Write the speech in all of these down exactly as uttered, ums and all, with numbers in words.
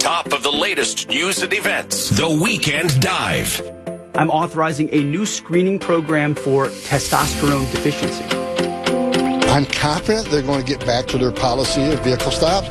top of the latest news and events. The Weekend Dive. I'm authorizing a new screening program for testosterone deficiency. I'm confident they're going to get back to their policy of vehicle stops.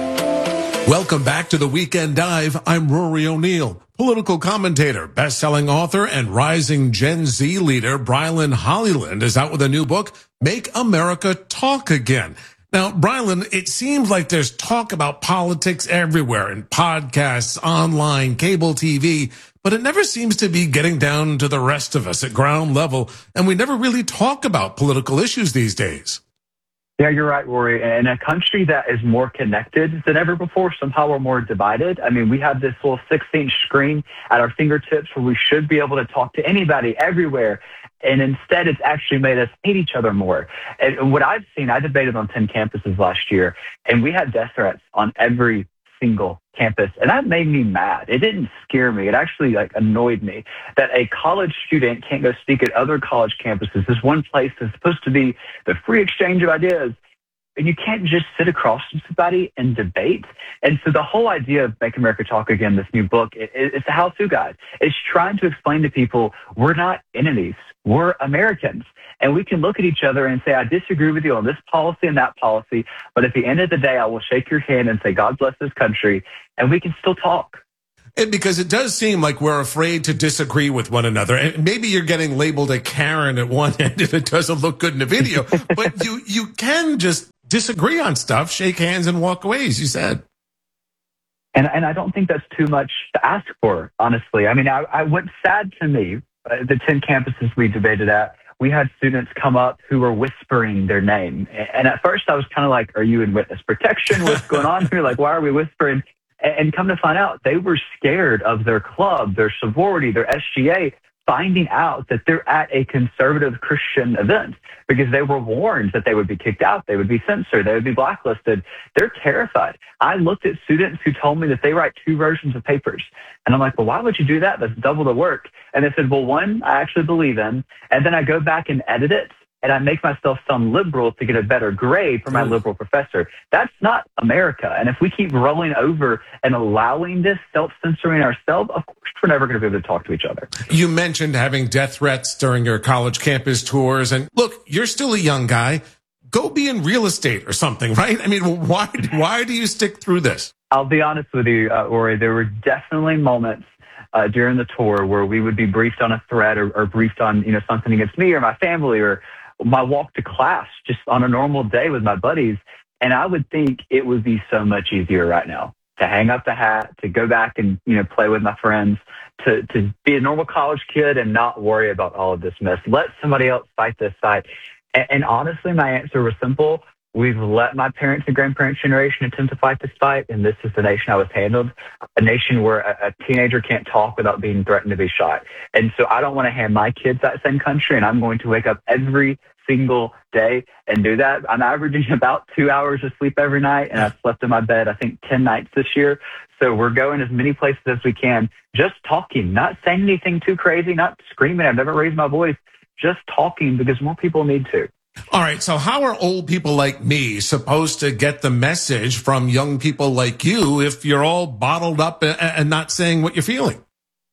Welcome back to the Weekend Dive. I'm Rory O'Neill. Political commentator, best-selling author, and rising Gen Z leader Brylan Hollyland is out with a new book, Make America Talk Again. Now, Brylan, it seems like there's talk about politics everywhere in podcasts, online, cable T V, but it never seems to be getting down to the rest of us at ground level, and we never really talk about political issues these days. Yeah, you're right, Rory. In a country that is more connected than ever before, somehow we're more divided. I mean, we have this little six-inch screen at our fingertips where we should be able to talk to anybody everywhere. And instead, it's actually made us hate each other more. And what I've seen, I debated on ten campuses last year, and we had death threats on every single campus. And that made me mad. It didn't scare me. It actually like annoyed me that a college student can't go speak at other college campuses. This one place that's supposed to be the free exchange of ideas. And you can't just sit across from somebody and debate. And so the whole idea of Make America Talk Again, this new book, it, it's a how-to guide. It's trying to explain to people we're not enemies. We're Americans. And we can look at each other and say, I disagree with you on this policy and that policy. But at the end of the day, I will shake your hand and say, God bless this country. And we can still talk. And because it does seem like we're afraid to disagree with one another. And maybe you're getting labeled a Karen at one end if it doesn't look good in the video. But you, you can just disagree on stuff, shake hands, and walk away, as you said. And and I don't think that's too much to ask for, honestly. I mean, I, I what's sad to me, uh, the ten campuses we debated at, we had students come up who were whispering their name. And at first I was kind of like, are you in witness protection? What's going on here? Like, why are we whispering? And, and come to find out, they were scared of their club, their sorority, their S G A, finding out that they're at a conservative Christian event because they were warned that they would be kicked out, they would be censored, they would be blacklisted. They're terrified. I looked at students who told me that they write two versions of papers. And I'm like, well, why would you do that? That's double the work. And they said, well, one, I actually believe in. And then I go back and edit it. And I make myself sound liberal to get a better grade for my liberal professor. That's not America. And if we keep rolling over and allowing this self-censoring ourselves, of course we're never going to be able to talk to each other. You mentioned having death threats during your college campus tours. And look, you're still a young guy. Go be in real estate or something, right? I mean, why, why do you stick through this? I'll be honest with you, uh, Rory. There were definitely moments uh, during the tour where we would be briefed on a threat or, or briefed on, you know, something against me or my family or my walk to class just on a normal day with my buddies. And I would think it would be so much easier right now to hang up the hat, to go back and, you know, play with my friends, to, to be a normal college kid and not worry about all of this mess. Let somebody else fight this fight. And, and honestly, my answer was simple. We've let my parents and grandparents' generation attempt to fight this fight, and this is the nation I was handled, a nation where a, a teenager can't talk without being threatened to be shot. And so I don't want to hand my kids that same country, and I'm going to wake up every single day and do that. I'm averaging about two hours of sleep every night, and I've slept in my bed, I think, ten nights this year. So we're going as many places as we can, just talking, not saying anything too crazy, not screaming. I've never raised my voice, just talking because more people need to. All right, so how are old people like me supposed to get the message from young people like you if you're all bottled up and not saying what you're feeling?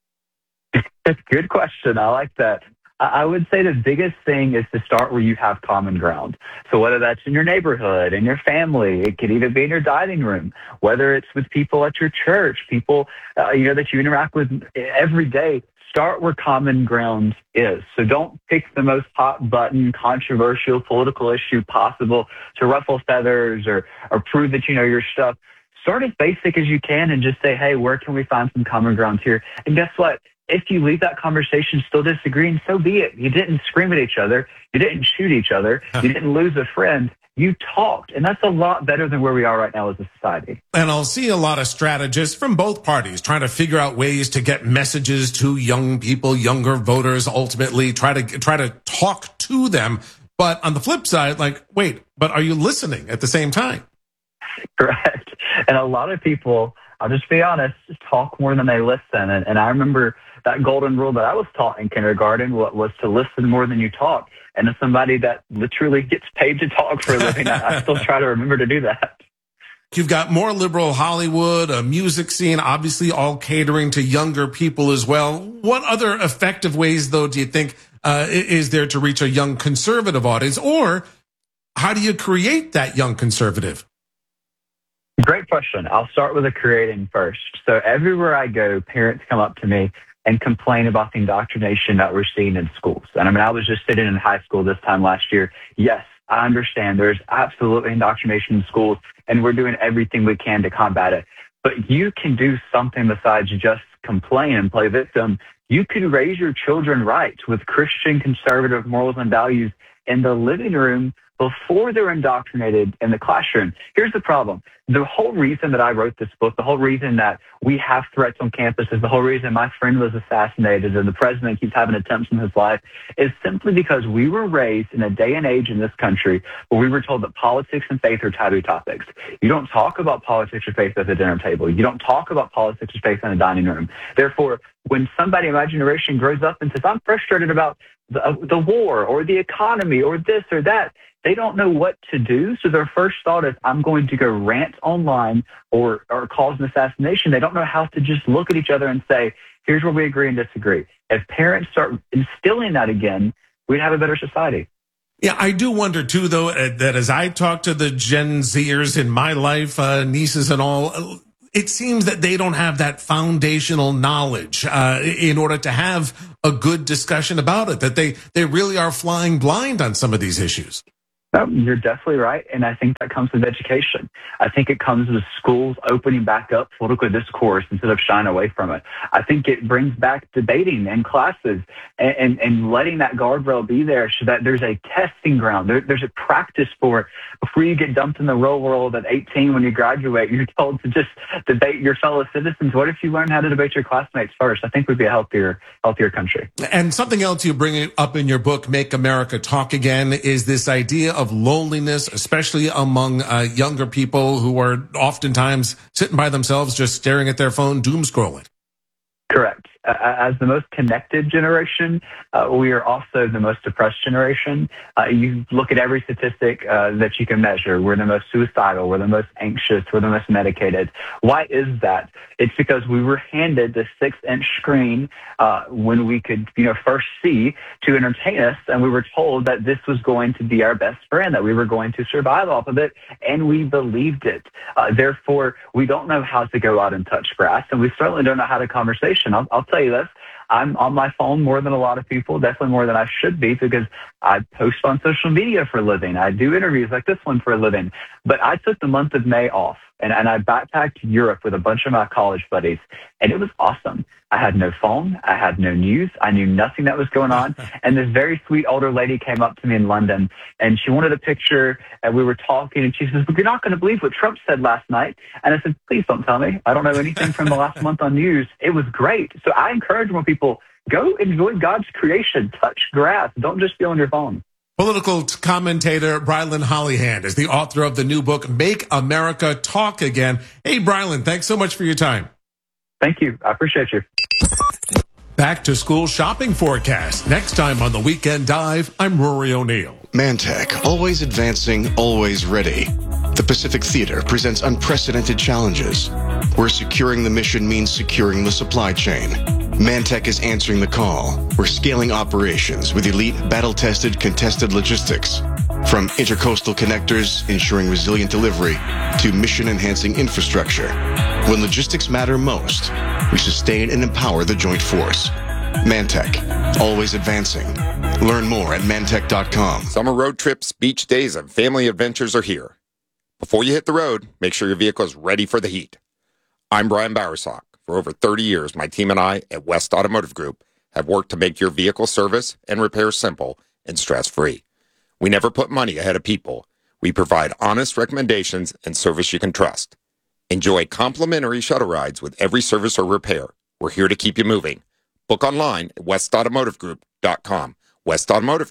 Good question. I like that. I would say the biggest thing is to start where you have common ground. So whether that's in your neighborhood, in your family, it could even be in your dining room, whether it's with people at your church, people uh, you know that you interact with every day. Start where common ground is. So don't pick the most hot button, controversial political issue possible to ruffle feathers or, or prove that you know your stuff. Start as basic as you can and just say, hey, where can we find some common ground here? And guess what? If you leave that conversation still disagreeing, so be it. You didn't scream at each other. You didn't shoot each other. You didn't lose a friend. You talked, and that's a lot better than where we are right now as a society. And I'll see a lot of strategists from both parties trying to figure out ways to get messages to young people, younger voters, ultimately try to try to talk to them. But on the flip side, like, wait, but are you listening at the same time? Correct. And a lot of people, I'll just be honest, talk more than they listen. And, and I remember that golden rule that I was taught in kindergarten was to listen more than you talk. And as somebody that literally gets paid to talk for a living, I, I still try to remember to do that. You've got more liberal Hollywood, a music scene, obviously all catering to younger people as well. What other effective ways, though, do you think uh, is there to reach a young conservative audience? Or how do you create that young conservative? Great question. I'll start with the creating first. So everywhere I go, parents come up to me and complain about the indoctrination that we're seeing in schools. And I mean, I was just sitting in high school this time last year. Yes, I understand there's absolutely indoctrination in schools, and we're doing everything we can to combat it. But you can do something besides just complain and play victim. You can raise your children right with Christian conservative morals and values in the living room before they're indoctrinated in the classroom. Here's the problem. The whole reason that I wrote this book, the whole reason that we have threats on campus, is the whole reason my friend was assassinated and the president keeps having attempts in his life, is simply because we were raised in a day and age in this country where we were told that politics and faith are taboo topics. You don't talk about politics or faith at the dinner table. You don't talk about politics or faith in the dining room. Therefore, when somebody in my generation grows up and says, I'm frustrated about the, uh, the war or the economy or this or that, they don't know what to do. So their first thought is, I'm going to go rant online or, or cause an assassination. They don't know how to just look at each other and say, here's where we agree and disagree. If parents start instilling that again, we'd have a better society. Yeah, I do wonder, too, though, uh, that as I talk to the Gen Zers in my life, uh, nieces and all, uh, it seems that they don't have that foundational knowledge uh, in order to have a good discussion about it, that they, they really are flying blind on some of these issues. No, you're definitely right, and I think that comes with education. I think it comes with schools opening back up political discourse instead of shying away from it. I think it brings back debating in classes and, and, and letting that guardrail be there so that there's a testing ground. There, there's a practice for it. Before you get dumped in the real world at eighteen when you graduate, you're told to just debate your fellow citizens. What if you learn how to debate your classmates first? I think we'd be a healthier, healthier country. And something else you bring up in your book, Make America Talk Again, is this idea of loneliness, especially among uh, younger people who are oftentimes sitting by themselves, just staring at their phone, doom scrolling. Correct. Uh, as the most connected generation, uh, we are also the most depressed generation. Uh, you look at every statistic uh, that you can measure. We're the most suicidal. We're the most anxious. We're the most medicated. Why is that? It's because we were handed the six-inch screen uh, when we could, you know, first see to entertain us, and we were told that this was going to be our best friend, that we were going to survive off of it, and we believed it. Uh, therefore, we don't know how to go out and touch grass, and we certainly don't know how to conversation. I'll, I'll tell you this. I'm on my phone more than a lot of people, definitely more than I should be, because I post on social media for a living. I do interviews like this one for a living. But I took the month of May off, and, and I backpacked Europe with a bunch of my college buddies, and it was awesome. I had no phone. I had no news. I knew nothing that was going on. And this very sweet older lady came up to me in London, and she wanted a picture, and we were talking, and she says, "You're not going to believe what Trump said last night." And I said, "Please don't tell me. I don't know anything from the last month on news." It was great. So I encourage more people, go enjoy God's creation. Touch grass. Don't just be on your phone. Political commentator Brylan Hollyhand is the author of the new book, Make America Talk Again. Hey, Brylan, thanks so much for your time. Thank you. I appreciate you. Back to school shopping forecast. Next time on the Weekend Dive, I'm Rory O'Neill. Mantech, always advancing, always ready. The Pacific Theater presents unprecedented challenges, where securing the mission means securing the supply chain. Mantech is answering the call. We're scaling operations with elite, battle-tested, contested logistics. From intercoastal connectors, ensuring resilient delivery, to mission-enhancing infrastructure. When logistics matter most, we sustain and empower the joint force. Mantech, always advancing. Learn more at mantech dot com. Summer road trips, beach days, and family adventures are here. Before you hit the road, make sure your vehicle is ready for the heat. I'm Brian Bowersock. For over thirty years, my team and I at West Automotive Group have worked to make your vehicle service and repair simple and stress-free. We never put money ahead of people. We provide honest recommendations and service you can trust. Enjoy complimentary shuttle rides with every service or repair. We're here to keep you moving. Book online at west automotive group dot com. west automotive group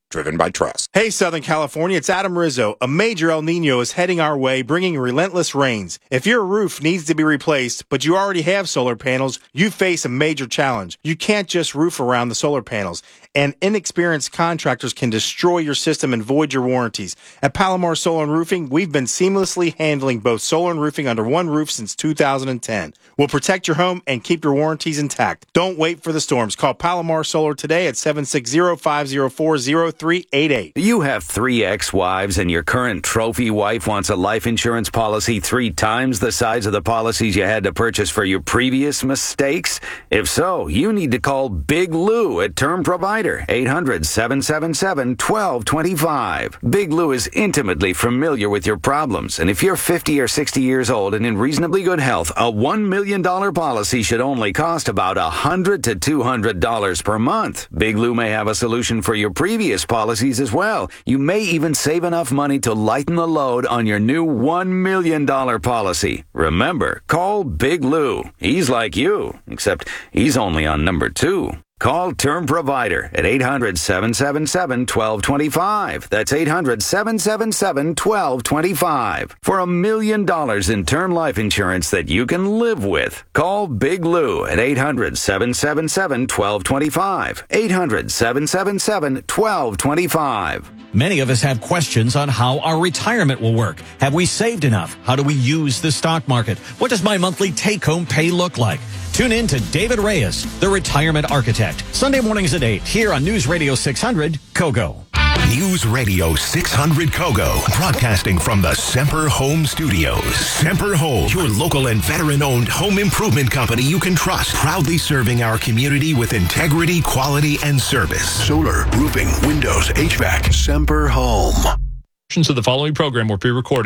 driven by trust. Hey, Southern California, it's Adam Rizzo. A major El Nino is heading our way, bringing relentless rains. If your roof needs to be replaced, but you already have solar panels, you face a major challenge. You can't just roof around the solar panels, and inexperienced contractors can destroy your system and void your warranties. At Palomar Solar and Roofing, we've been seamlessly handling both solar and roofing under one roof since two thousand ten. We'll protect your home and keep your warranties intact. Don't wait for the storms. Call Palomar Solar today at seven six zero, five zero four, zero three eight eight. You have three ex-wives and your current trophy wife wants a life insurance policy three times the size of the policies you had to purchase for your previous mistakes? If so, you need to call Big Lou at Term Provider, eight hundred, seven seven seven, one two two five. Big Lou is intimately familiar with your problems, and if you're fifty or sixty years old and in reasonably good health, a one million dollars policy should only cost about one hundred to two hundred dollars per month. Big Lou may have a solution for your previous policies as well. You may even save enough money to lighten the load on your new one million dollars policy. Remember, call Big Lou. He's like you, except he's only on number two. Call Term Provider at eight hundred, seven seven seven, one two two five. That's eight hundred, seven seven seven, one two two five. For a million dollars in term life insurance that you can live with. Call Big Lou at eight hundred, seven seven seven, one two two five. eight hundred, seven seven seven, one two two five. Many of us have questions on how our retirement will work. Have we saved enough? How do we use the stock market? What does my monthly take-home pay look like? Tune in to David Reyes, the Retirement Architect, Sunday mornings at eight here on News Radio six hundred, Kogo. News Radio six hundred Kogo, broadcasting from the Semper Home Studios. Semper Home, your local and veteran-owned home improvement company you can trust, proudly serving our community with integrity, quality, and service. Solar, roofing, windows, H V A C, Semper Home. Portions of the following program were pre-recorded.